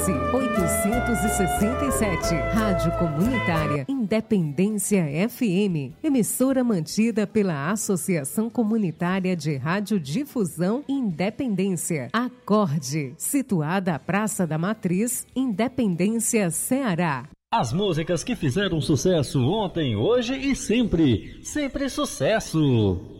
867. Rádio Comunitária Independência FM. Emissora mantida pela Associação Comunitária de Radiodifusão Independência. Acorde. Situada à Praça da Matriz, Independência, Ceará. As músicas que fizeram sucesso ontem, hoje e sempre. Sempre sucesso!